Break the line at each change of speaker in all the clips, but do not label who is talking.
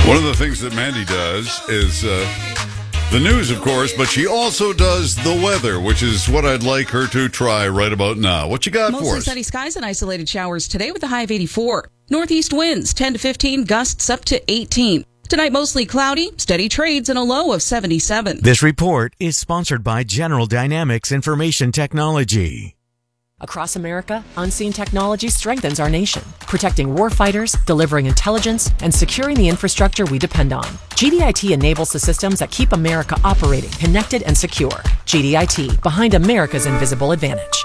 One of the things that Mandy does is the news, of course, but she also does the weather, which is what I'd like her to try right about now. What you got for us?
Mostly sunny skies and isolated showers today with a high of 84. Northeast winds 10 to 15, gusts up to 18. Tonight, mostly cloudy, steady trades, and a low of 77.
This report is sponsored by General Dynamics Information Technology.
Across America, Unseen Technology strengthens our nation, protecting warfighters, delivering intelligence, and securing the infrastructure we depend on. GDIT enables the systems that keep America operating, connected, and secure. GDIT, behind America's invisible advantage.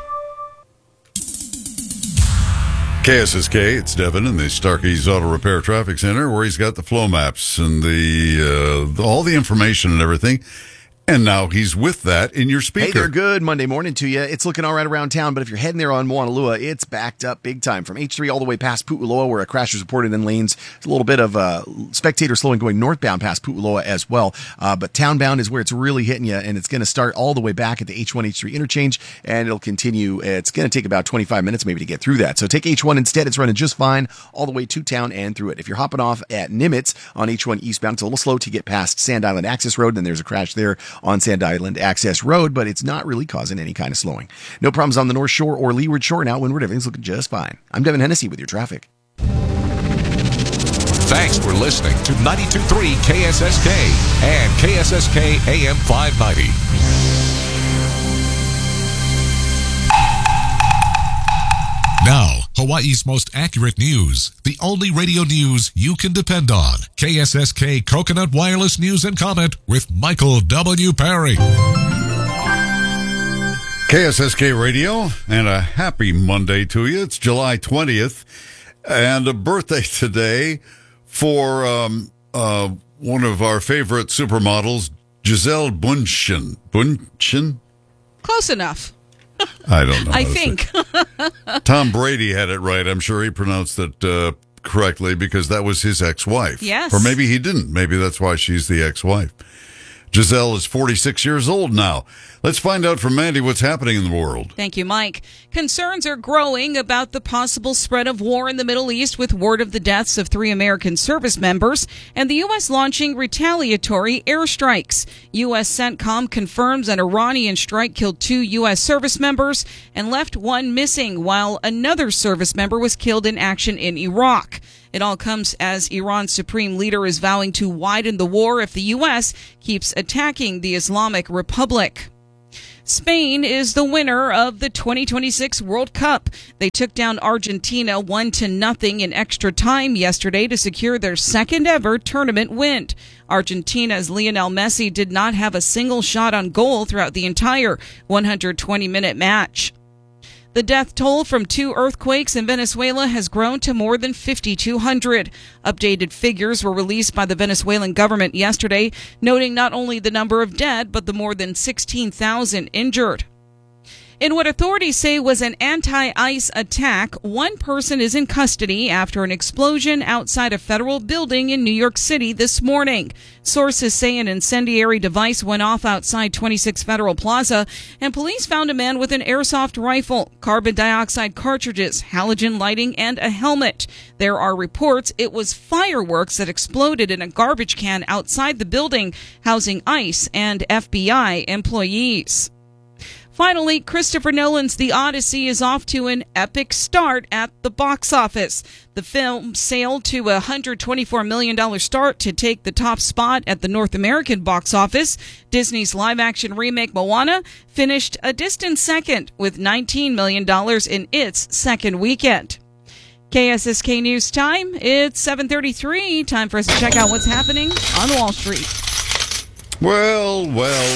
KSSK, it's Devin in the Starkey's Auto Repair Traffic Center, where he's got the flow maps and the all the information and everything. And now he's with that in your speaker.
Hey there, good Monday morning to you. It's looking all right around town, but if you're heading there on Moanalua, it's backed up big time from H3 all the way past Pu'uloa, where a crash was reported in lanes. There's a little bit of spectator slowing going northbound past Pu'uloa as well. But townbound is where it's really hitting you, and it's going to start all the way back at the H1, H3 interchange, and it'll continue. It's going to take about 25 minutes maybe to get through that. So take H1 instead. It's running just fine all the way to town and through it. If you're hopping off at Nimitz on H1 eastbound, it's a little slow to get past Sand Island Access Road, and there's a crash there on Sand Island Access Road, but it's not really causing any kind of slowing. No problems on the North Shore or Leeward Shore. Now, Windward, everything's looking just fine. I'm Devin Hennessy with your traffic.
Thanks for listening to 92.3 KSSK and KSSK AM 590. Now, Hawaii's most accurate news. The only radio news you can depend on. KSSK Coconut Wireless News and Comment with Michael W. Perry.
KSSK Radio, and a happy Monday to you. It's July 20th, and a birthday today for one of our favorite supermodels, Gisele Bündchen. Bündchen?
Close enough.
I don't know.
I think.
Tom Brady had it right. I'm sure he pronounced it correctly because that was his ex-wife.
Yes.
Or maybe he didn't. Maybe that's why she's the ex-wife. Gisele is 46 years old now. Let's find out from Mandy what's happening in the world.
Thank you, Mike. Concerns are growing about the possible spread of war in the Middle East with word of the deaths of 3 American service members and the U.S. launching retaliatory airstrikes. U.S. CENTCOM confirms an Iranian strike killed 2 U.S. service members and left 1 missing, while another service member was killed in action in Iraq. It all comes as Iran's supreme leader is vowing to widen the war if the U.S. keeps attacking the Islamic Republic. Spain is the winner of the 2026 World Cup. They took down Argentina 1-0 in extra time yesterday to secure their second ever tournament win. Argentina's Lionel Messi did not have a single shot on goal throughout the entire 120-minute match. The death toll from 2 earthquakes in Venezuela has grown to more than 5,200. Updated figures were released by the Venezuelan government yesterday, noting not only the number of dead, but the more than 16,000 injured. In what authorities say was an anti-ICE attack, 1 person is in custody after an explosion outside a federal building in New York City this morning. Sources say an incendiary device went off outside 26 Federal Plaza, and police found a man with an airsoft rifle, carbon dioxide cartridges, halogen lighting, and a helmet. There are reports it was fireworks that exploded in a garbage can outside the building, housing ICE and FBI employees. Finally, Christopher Nolan's The Odyssey is off to an epic start at the box office. The film sailed to a $124 million start to take the top spot at the North American box office. Disney's live-action remake Moana finished a distant second with $19 million in its second weekend. KSSK News Time, it's 7:33. Time for us to check out what's happening on Wall Street.
Well.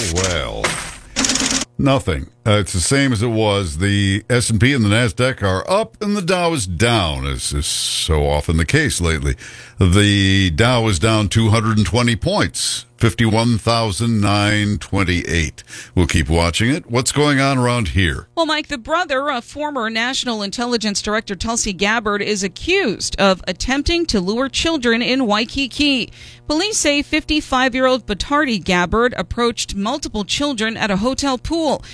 Nothing. It's the same as it was. The S&P and the NASDAQ are up and the Dow is down, as is so often the case lately. The Dow is down 220 points, 51,928. We'll keep watching it. What's going on around here?
Well, Mike, the brother of former National Intelligence Director Tulsi Gabbard is accused of attempting to lure children in Waikiki. Police say 55-year-old Batardi Gabbard approached multiple children at a hotel pool and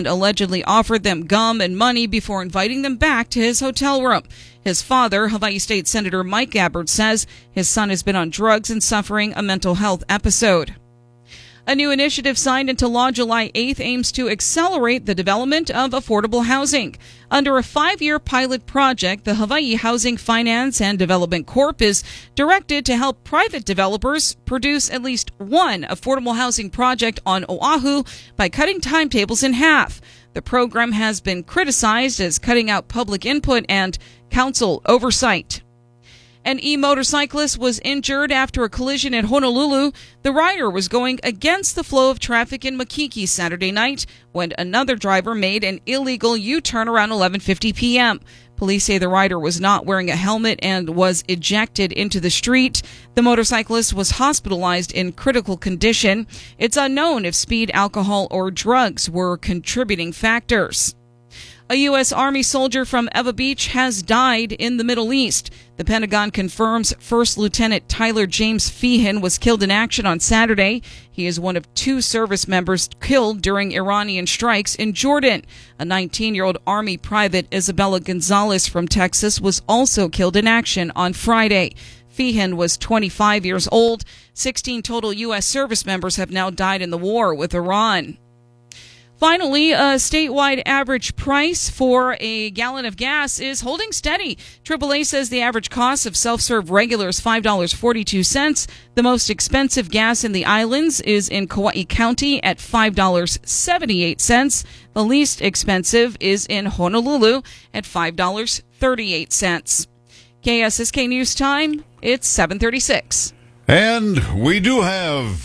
allegedly offered them gum and money before inviting them back to his hotel room. His father, Hawaii State Senator Mike Gabbard, says his son has been on drugs and suffering a mental health episode. A new initiative signed into law July 8th aims to accelerate the development of affordable housing. Under a 5-year pilot project, the Hawaii Housing Finance and Development Corp is directed to help private developers produce at least one affordable housing project on Oahu by cutting timetables in half. The program has been criticized as cutting out public input and council oversight. An e-motorcyclist was injured after a collision in Honolulu. The rider was going against the flow of traffic in Makiki Saturday night when another driver made an illegal U-turn around 11:50 p.m. Police say the rider was not wearing a helmet and was ejected into the street. The motorcyclist was hospitalized in critical condition. It's unknown if speed, alcohol, or drugs were contributing factors. A U.S. Army soldier from Eva Beach has died in the Middle East. The Pentagon confirms First Lieutenant Tyler James Feehan was killed in action on Saturday. He is one of 2 service members killed during Iranian strikes in Jordan. A 19-year-old Army private, Isabella Gonzalez from Texas, was also killed in action on Friday. Feehan was 25 years old. 16 total U.S. service members have now died in the war with Iran. Finally, a statewide average price for a gallon of gas is holding steady. AAA says the average cost of self-serve regular is $5.42. The most expensive gas in the islands is in Kauai County at $5.78. The least expensive is in Honolulu at $5.38. KSSK News Time, it's 7:36.
And we do have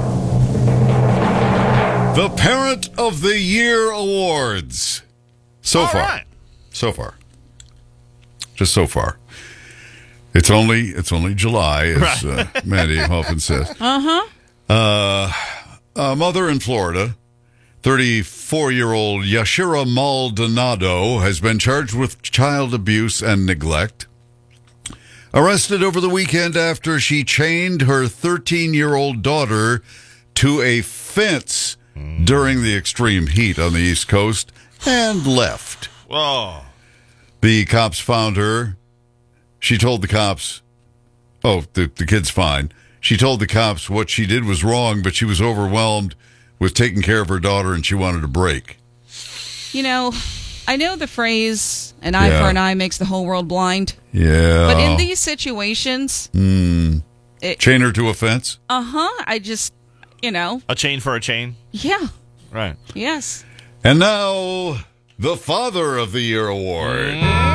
the Parent of the Year Awards. So far. Just so far. It's only July, as Mandy Hoffman says. A mother in Florida, 34-year-old Yashira Maldonado, has been charged with child abuse and neglect. Arrested over the weekend after she chained her 13-year-old daughter to a fence during the extreme heat on the East Coast and left.
Whoa.
The cops found her. She told the cops, the kid's fine. She told the cops what she did was wrong, but she was overwhelmed with taking care of her daughter and she wanted a break.
You know, I know the phrase, an eye for an eye makes the whole world blind.
Yeah.
But in these situations...
chain her to a fence?
I just...
A chain for a chain?
Yeah.
Right.
Yes.
And now, the Father of the Year Award.